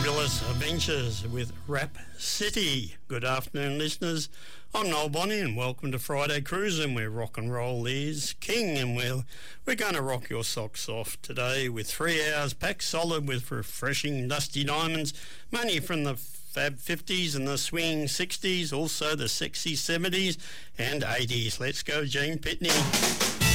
Fabulous Adventures with Rap City. Good afternoon, listeners. I'm Noel Bonnie and welcome to Friday Cruising, where rock and roll is king, and we're going to rock your socks off today with 3 hours packed solid with refreshing dusty diamonds, money from the Fab 50s and the swing 60s, also the sexy 70s and 80s. Let's go, Gene Pitney.